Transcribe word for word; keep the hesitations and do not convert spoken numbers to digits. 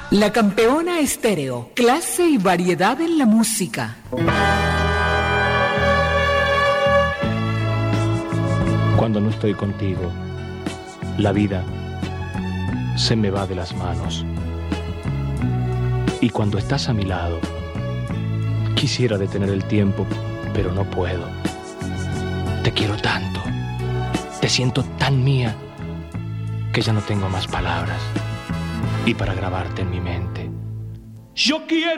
La Campeona Estéreo, clase y variedad en la música. Cuando no estoy contigo, la vida se me va de las manos. Y cuando estás a mi lado, quisiera detener el tiempo, pero no puedo. Te quiero tanto, te siento tan mía, que ya no tengo más palabras. Y para grabarte en mi mente, yo quiero